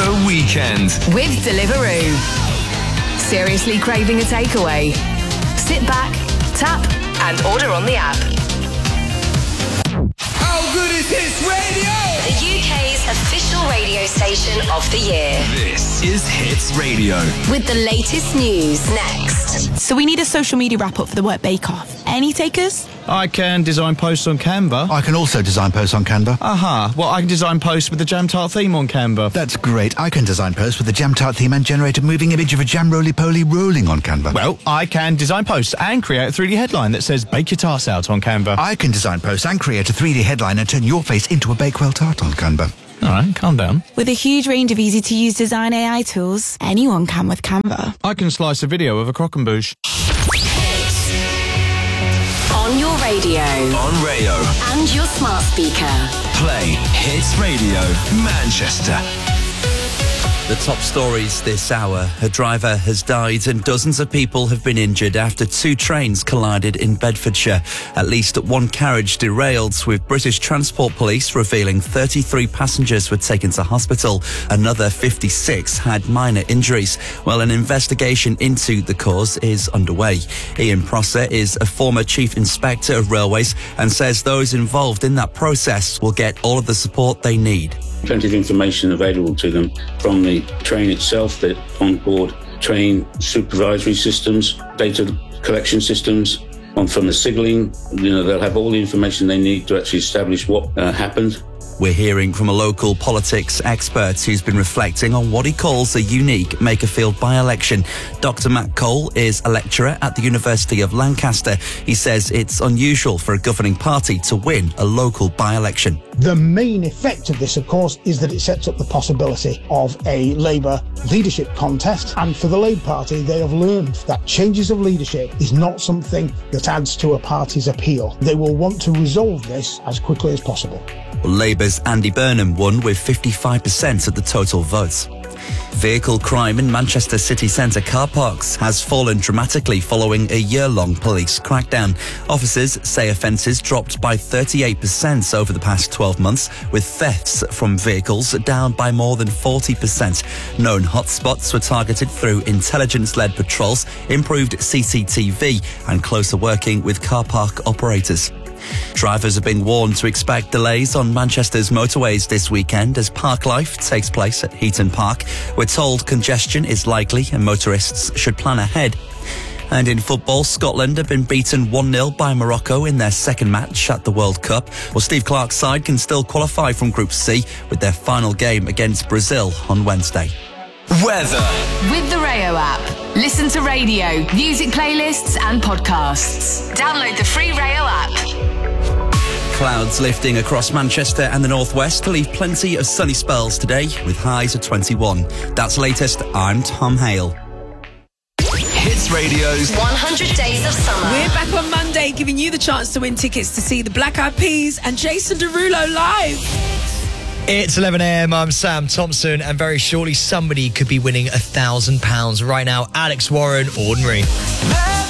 The Weekend with Deliveroo. Seriously craving a takeaway? Sit back, tap, and order on the app. How good is Hits Radio? The UK's official radio station of the year. This is Hits Radio. With the latest news next. So we need a social media wrap-up for the Work Bake-Off. Any takers? I can design posts on Canva. I can also design posts on Canva. Aha. Well, I can design posts with the Jam Tart theme on Canva. That's great. I can design posts with the Jam Tart theme and generate a moving image of a jam roly-poly rolling on Canva. Well, I can design posts and create a 3D headline that says "Bake your tarts out" on Canva. I can design posts and create a 3D headline and turn your face into a Bakewell tart on Canva. All right, calm down. With a huge range of easy-to-use design AI tools, anyone can with Canva. I can slice a video of a croquembouche. On your radio. On Rayo. And your smart speaker. Play Hits Radio Manchester. The top stories this hour. A driver has died and dozens of people have been injured after two trains collided in Bedfordshire. At least one carriage derailed, with British Transport Police revealing 33 passengers were taken to hospital. Another 56 had minor injuries. Well, an investigation into the cause is underway. Ian Prosser is a former Chief Inspector of Railways and says those involved in that process will get all of the support they need. Plenty of information available to them from the train itself, the onboard train supervisory systems, data collection systems, from the signalling. They'll have all the information they need to actually establish what happened. We're hearing from a local politics expert who's been reflecting on what he calls a unique Makerfield by-election. Dr. Matt Cole is a lecturer at the University of Lancaster. He says it's unusual for a governing party to win a local by-election. The main effect of this, of course, is that it sets up the possibility of a Labour leadership contest. And for the Labour Party, they have learned that changes of leadership is not something that adds to a party's appeal. They will want to resolve this as quickly as possible. Labour's Andy Burnham won with 55% of the total votes. Vehicle crime in Manchester city centre car parks has fallen dramatically following a year-long police crackdown. Officers say offences dropped by 38% over the past 12 months, with thefts from vehicles down by more than 40%. Known hotspots were targeted through intelligence-led patrols, improved CCTV and closer working with car park operators. Drivers are being warned to expect delays on Manchester's motorways this weekend as Park Life takes place at Heaton Park. We're told congestion is likely and motorists should plan ahead. And in football, Scotland have been beaten 1-0 by Morocco in their second match at the World Cup. Well, Steve Clarke's side can still qualify from Group C with their final game against Brazil on Wednesday. Weather. With the Rayo app. Listen to radio, music playlists and podcasts. Download the free Rayo app. Clouds lifting across Manchester and the northwest to leave plenty of sunny spells today with highs of 21. That's latest. I'm Tom Hale. Hits Radio's 100 Days of Summer. We're back on Monday giving you the chance to win tickets to see the Black Eyed Peas and Jason Derulo live. It's 11 a.m. I'm Sam Thompson, and very shortly somebody could be winning £1,000. Right now, Alex Warren, Ordinary.